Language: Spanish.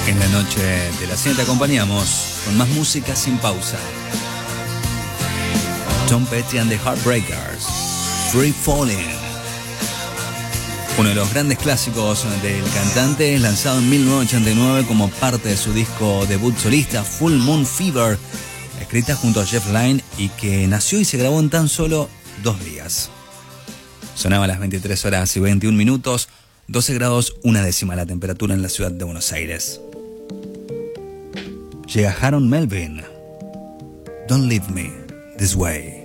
En la noche de la cena te acompañamos con más música sin pausa. Tom Petty and the Heartbreakers, Free Falling. Uno de los grandes clásicos del cantante, lanzado en 1989 como parte de su disco debut solista Full Moon Fever, escrita junto a Jeff Lynne y que nació y se grabó en tan solo 2 días. Sonaba a las 23 horas y 21 minutos, 12 grados, 1 décima la temperatura en la ciudad de Buenos Aires. Llega Harold Melvin, Don't Leave Me This Way.